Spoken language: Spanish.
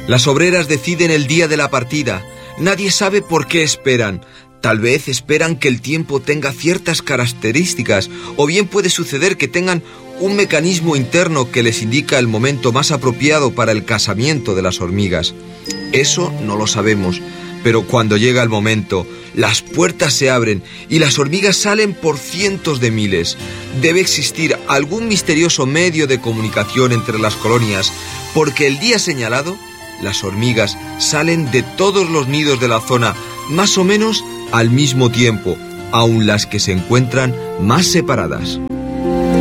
Las obreras deciden el día de la partida. Nadie sabe por qué esperan. Tal vez esperan que el tiempo tenga ciertas características, o bien puede suceder que tengan un mecanismo interno que les indica el momento más apropiado para el casamiento de las hormigas. Eso no lo sabemos, pero cuando llega el momento, las puertas se abren y las hormigas salen por cientos de miles. Debe existir algún misterioso medio de comunicación entre las colonias, porque el día señalado, las hormigas salen de todos los nidos de la zona, más o menos al mismo tiempo, aun las que se encuentran más separadas.